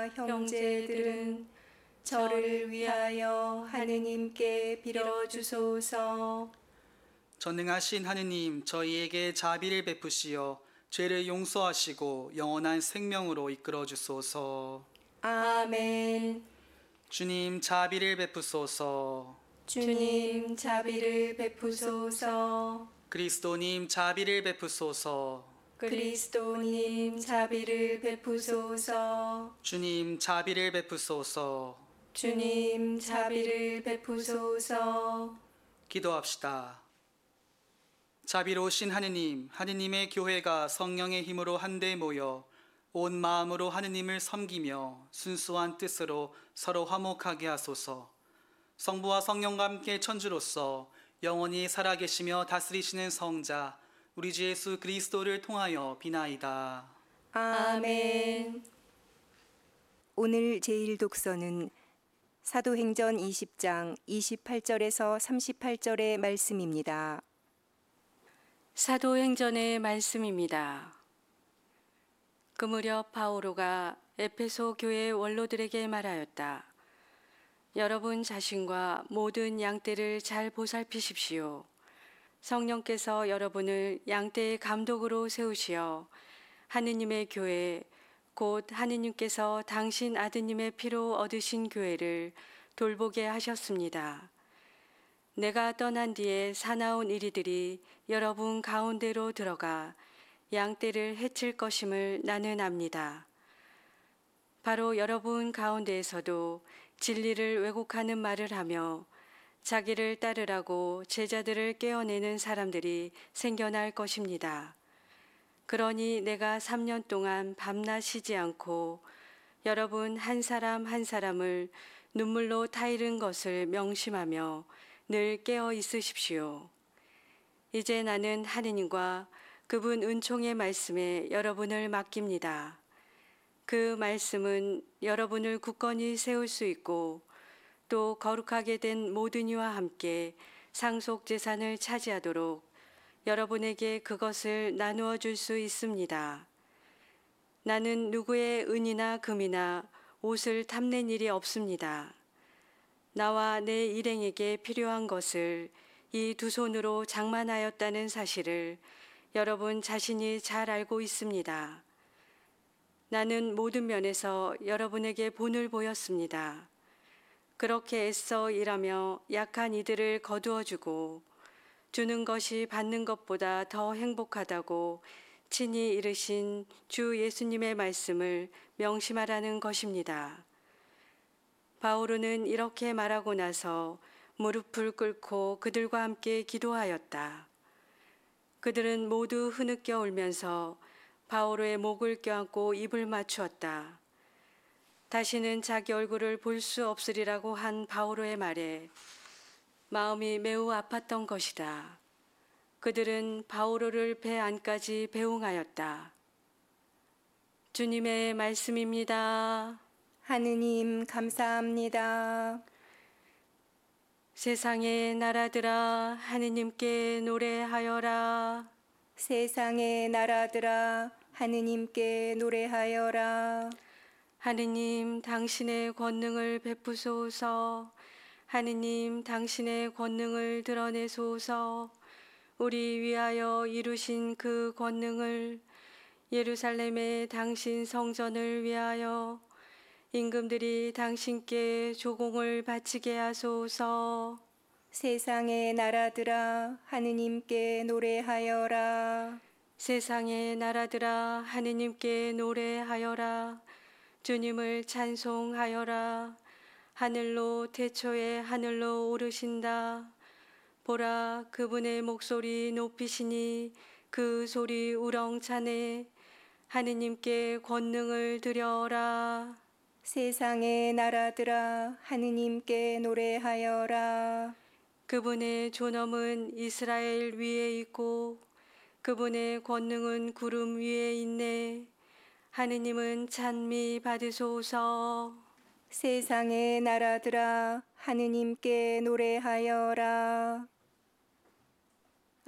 형제들은 저를 위하여 하느님께 빌어주소서. 전능하신 하느님, 저희에게 자비를 베푸시어 죄를 용서하시고 영원한 생명으로 이끌어 주소서. 아멘. 주님, 자비를 베푸소서. 주님 자비를 베푸소서. 그리스도님, 자비를 베푸소서. 그리스도님 자비를 베푸소서. 주님, 자비를 베푸소서. 주님 자비를 베푸소서. 기도합시다. 자비로우신 하느님, 하느님의 교회가 성령의 힘으로 한데 모여 온 마음으로 하느님을 섬기며 순수한 뜻으로 서로 화목하게 하소서. 성부와 성령과 함께 천주로서 영원히 살아계시며 다스리시는 성자 우리 주 예수 그리스도를 통하여 비나이다. 아멘. 오늘 제1독서는 사도행전 20장 28절에서 38절의 말씀입니다. 사도행전의 말씀입니다. 그 무렵 바오로가 에페소 교회 원로들에게 말하였다. 여러분 자신과 모든 양떼를 잘 보살피십시오. 성령께서 여러분을 양떼의 감독으로 세우시어 하느님의 교회, 곧 하느님께서 당신 아드님의 피로 얻으신 교회를 돌보게 하셨습니다. 내가 떠난 뒤에 사나운 이리들이 여러분 가운데로 들어가 양떼를 해칠 것임을 나는 압니다. 바로 여러분 가운데에서도 진리를 왜곡하는 말을 하며 자기를 따르라고 제자들을 깨어내는 사람들이 생겨날 것입니다. 그러니 내가 3년 동안 밤낮 쉬지 않고 여러분 한 사람 한 사람을 눈물로 타이른 것을 명심하며 늘 깨어 있으십시오. 이제 나는 하느님과 그분 은총의 말씀에 여러분을 맡깁니다. 그 말씀은 여러분을 굳건히 세울 수 있고 또 거룩하게 된 모든 이와 함께 상속 재산을 차지하도록 여러분에게 그것을 나누어 줄 수 있습니다. 나는 누구의 은이나 금이나 옷을 탐낸 일이 없습니다. 나와 내 일행에게 필요한 것을 이 두 손으로 장만하였다는 사실을 여러분 자신이 잘 알고 있습니다. 나는 모든 면에서 여러분에게 본을 보였습니다. 그렇게 애써 일하며 약한 이들을 거두어주고 주는 것이 받는 것보다 더 행복하다고 친히 이르신 주 예수님의 말씀을 명심하라는 것입니다. 바오로는 이렇게 말하고 나서 무릎을 꿇고 그들과 함께 기도하였다. 그들은 모두 흐느껴 울면서 바오로의 목을 껴안고 입을 맞추었다. 다시는 자기 얼굴을 볼 수 없으리라고 한 바오로의 말에 마음이 매우 아팠던 것이다. 그들은 바오로를 배 안까지 배웅하였다. 주님의 말씀입니다. 하느님 감사합니다. 세상의 나라들아 하느님께 노래하여라. 세상의 나라들아 하느님께 노래하여라. 하느님 당신의 권능을 베푸소서. 하느님 당신의 권능을 드러내소서. 우리 위하여 이루신 그 권능을 예루살렘의 당신 성전을 위하여 임금들이 당신께 조공을 바치게 하소서. 세상의 나라들아 하느님께 노래하여라. 세상의 나라들아 하느님께 노래하여라. 주님을 찬송하여라. 하늘로 태초에 하늘로 오르신다. 보라 그분의 목소리 높이시니 그 소리 우렁차네. 하느님께 권능을 드려라. 세상의 나라들아 하느님께 노래하여라. 그분의 존엄은 이스라엘 위에 있고 그분의 권능은 구름 위에 있네. 하느님은 찬미 받으소서. 세상의 나라들아 하느님께 노래하여라.